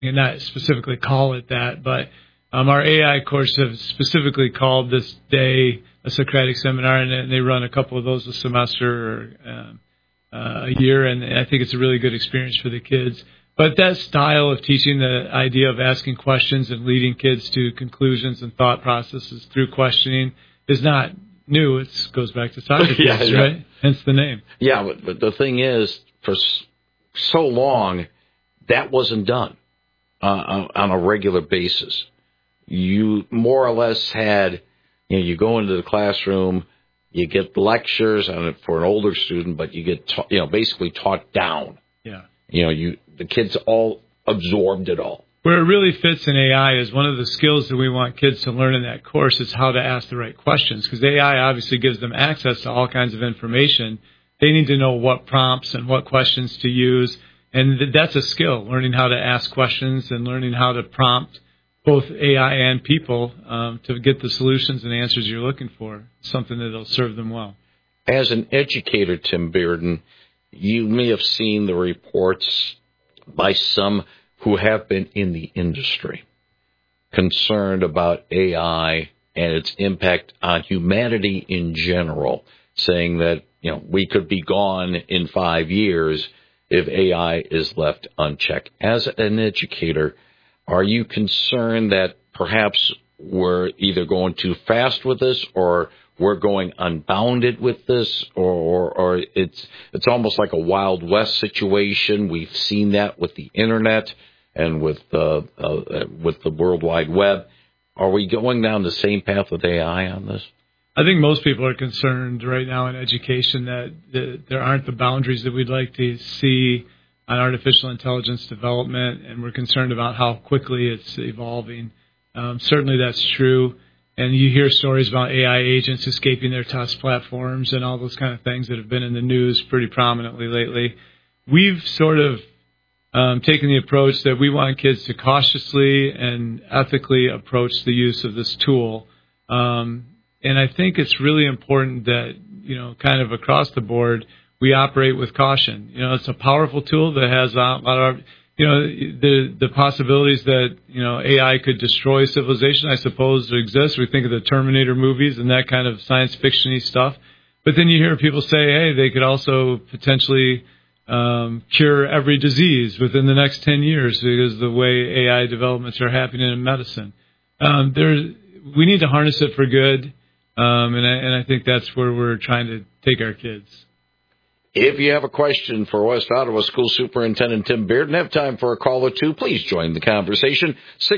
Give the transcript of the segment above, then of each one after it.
and not specifically call it that, but our AI course have specifically called this day a Socratic seminar, and they run a couple of those a semester or a year, and I think it's a really good experience for the kids. But that style of teaching, the idea of asking questions and leading kids to conclusions and thought processes through questioning, is not new. It goes back to Socrates, right? Hence the name. Yeah, but the thing is, for so long, that wasn't done on a regular basis. You more or less had, you go into the classroom, you get lectures on it for an older student, but you get basically taught down. Yeah. The kids all absorbed it all. Where it really fits in AI is one of the skills that we want kids to learn in that course is how to ask the right questions, because AI obviously gives them access to all kinds of information. They need to know what prompts and what questions to use, and that's a skill, learning how to ask questions and learning how to prompt both AI and people to get the solutions and answers you're looking for, something that will serve them well. As an educator, Tim Bearden, you may have seen the reports by some who have been in the industry concerned about AI and its impact on humanity in general, saying that, we could be gone in 5 years if AI is left unchecked. As an educator, are you concerned that perhaps we're either going too fast with this, or we're going unbounded with this, or it's almost like a Wild West situation? We've seen that with the internet and with the World Wide Web. Are we going down the same path with AI on this? I think most people are concerned right now in education that there aren't the boundaries that we'd like to see on artificial intelligence development, and we're concerned about how quickly it's evolving. Certainly that's true. And you hear stories about AI agents escaping their test platforms and all those kind of things that have been in the news pretty prominently lately. We've sort of taken the approach that we want kids to cautiously and ethically approach the use of this tool. And I think it's really important that, kind of across the board, we operate with caution. It's a powerful tool that has a lot of, the possibilities that, AI could destroy civilization, I suppose, exist. We think of the Terminator movies and that kind of science fiction-y stuff. But then you hear people say, hey, they could also potentially cure every disease within the next 10 years because of the way AI developments are happening in medicine. We need to harness it for good, and I think that's where we're trying to take our kids. If you have a question for West Ottawa School Superintendent Tim Bearden, have time for a call or two, please join the conversation,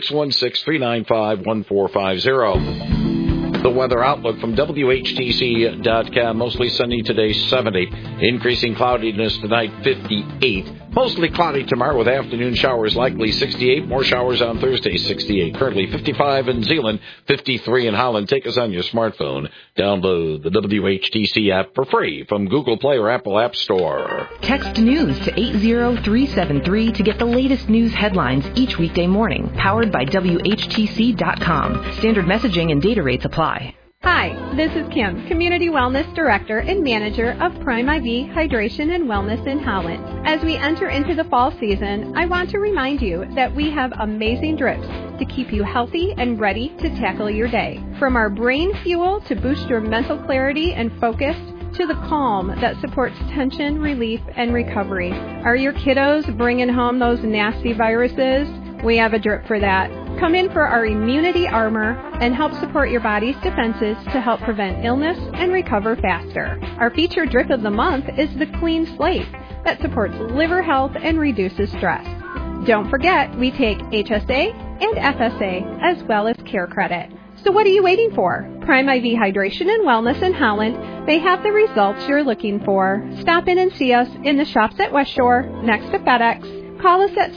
616-395-1450. The weather outlook from WHTC.com. Mostly sunny today, 70. Increasing cloudiness tonight, 58. Mostly cloudy tomorrow with afternoon showers likely, 68. More showers on Thursday, 68. Currently 55 in Zeeland, 53 in Holland. Take us on your smartphone. Download the WHTC app for free from Google Play or Apple App Store. Text news to 80373 to get the latest news headlines each weekday morning. Powered by WHTC.com. Standard messaging and data rates apply. Hi, this is Kim, Community Wellness Director and Manager of Prime IV Hydration and Wellness in Holland. As we enter into the fall season, I want to remind you that we have amazing drips to keep you healthy and ready to tackle your day. From our brain fuel to boost your mental clarity and focus, to the calm that supports tension relief and recovery. Are your kiddos bringing home those nasty viruses? We have a drip for that. Come in for our immunity armor and help support your body's defenses to help prevent illness and recover faster. Our featured drip of the month is the Clean Slate that supports liver health and reduces stress. Don't forget, we take HSA and FSA as well as Care Credit. So what are you waiting for? Prime IV Hydration and Wellness in Holland. They have the results you're looking for. Stop in and see us in the shops at West Shore next to FedEx. Call us at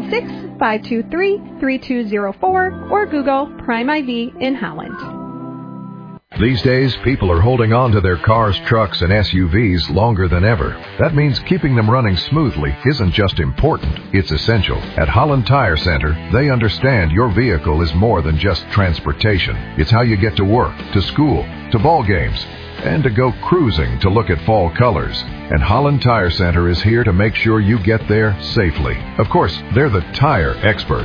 616-523-3204 or Google Prime IV in Holland. These days, people are holding on to their cars, trucks, and SUVs longer than ever. That means keeping them running smoothly isn't just important, it's essential. At Holland Tire Center, they understand your vehicle is more than just transportation. It's how you get to work, to school, to ball games. and to go cruising to look at fall colors. And Holland Tire Center is here to make sure you get there safely. Of course, they're the tire experts.